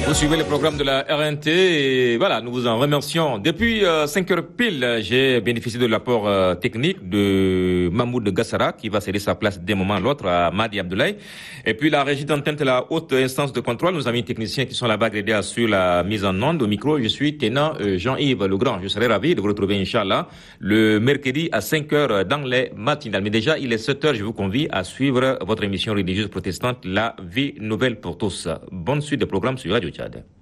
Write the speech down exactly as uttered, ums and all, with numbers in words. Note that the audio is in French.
Vous suivez le programme de la R N T et voilà, nous vous en remercions. Depuis euh, cinq heures pile, j'ai bénéficié de l'apport euh, technique de Mahmoud Gassara qui va céder sa place d'un moment à l'autre à Madi Abdoulaye. Et puis la régie d'antenne de la haute instance de contrôle, nos amis techniciens qui sont là-bas aidés sur la mise en onde. Au micro, je suis Ténant euh, Jean-Yves Legrand. Je serai ravi de vous retrouver, Inch'Allah, le mercredi à cinq heures dans les matinales. Mais déjà, il est sept heures, je vous convie à suivre votre émission religieuse protestante, La Vie Nouvelle pour tous. Bonne suite de programme sur Radio Tchad.